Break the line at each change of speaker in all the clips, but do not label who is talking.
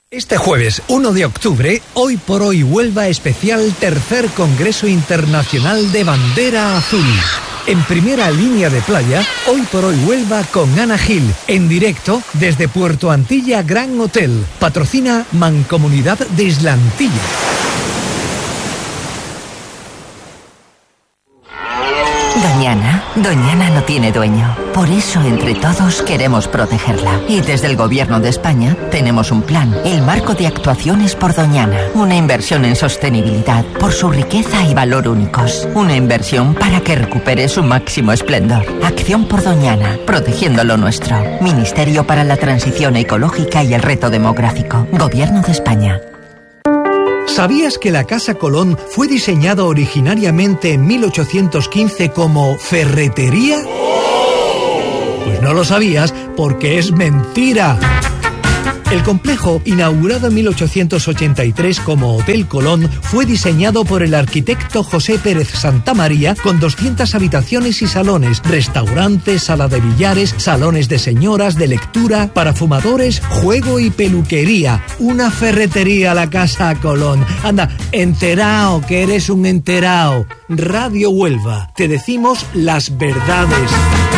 Este jueves 1 de octubre, Hoy por Hoy Huelva especial Tercer Congreso Internacional de Bandera Azul. En primera línea de playa, Hoy por Hoy Huelva con Ana Gil, en directo desde Puerto Antilla Gran Hotel. Patrocina Mancomunidad de Isla Antilla.
Doñana no tiene dueño. Por eso, entre todos, queremos protegerla. Y desde el Gobierno de España tenemos un plan, el Marco de Actuaciones por Doñana. Una inversión en sostenibilidad, por su riqueza y valor únicos. Una inversión para que recupere su máximo esplendor. Acción por Doñana, protegiendo lo nuestro. Ministerio para la Transición Ecológica y el Reto Demográfico. Gobierno de España.
¿Sabías que la Casa Colón fue diseñada originariamente en 1815 como ferretería? Pues no lo sabías porque es mentira. El complejo, inaugurado en 1883 como Hotel Colón, fue diseñado por el arquitecto José Pérez Santamaría con 200 habitaciones y salones, restaurantes, sala de billares, salones de señoras, de lectura, para fumadores, juego y peluquería. Una ferretería, la Casa Colón. Anda, enterao, que eres un enterao. Radio Huelva, te decimos las verdades.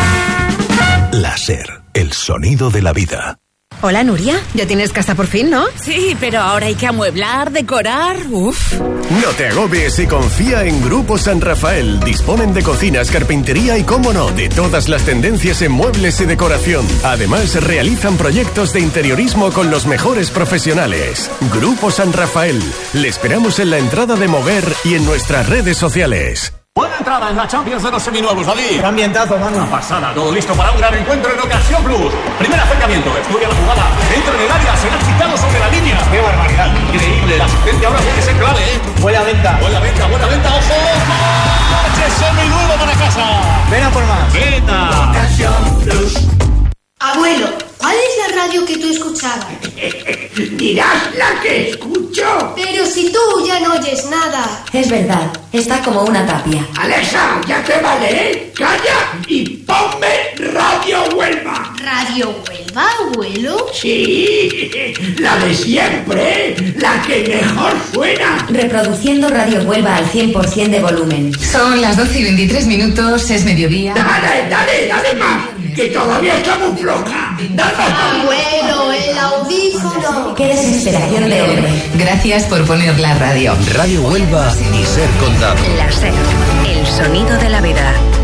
La SER, el sonido de la vida.
Hola, Nuria. Ya tienes casa por fin, ¿no?
Sí, pero ahora hay que amueblar, decorar. Uf.
No te agobies y confía en Grupo San Rafael. Disponen de cocinas, carpintería y, cómo no, de todas las tendencias en muebles y decoración. Además, realizan proyectos de interiorismo con los mejores profesionales. Grupo San Rafael. Le esperamos en la entrada de Moguer y en nuestras redes sociales.
Buena entrada en la Champions de los seminuevos, David.
Qué ambientazo, mano.
Una pasada, todo listo para un gran encuentro en Ocasión Plus. Primer acercamiento, estudia la jugada, entra en el área, será quitado sobre la línea. ¡Qué barbaridad! Increíble, la asistencia ahora puede ser clave, ¿eh?
Buena venta,
ojo. ¡Coche seminuevo para casa!
Ven a por más.
¡Venta!
Ocasión Plus. Abuelo, ¿cuál es la radio que tú escuchabas?
Dirás la que escucho.
Pero si tú ya no oyes nada.
Es verdad, está como una tapia.
Alexa, ya te vale, ¿eh? Calla y ponme Radio Huelva.
¿Radio Huelva, abuelo?
Sí, la de siempre, la que mejor suena.
Reproduciendo Radio Huelva al 100% de volumen.
Son las 12:23, es mediodía.
Dale más, que todavía estamos floja.
Abuelo, el audífono.
Qué desesperación de hombre.
Gracias por poner la radio.
Radio Huelva y Ser Condado.
La SER, el sonido de la vida.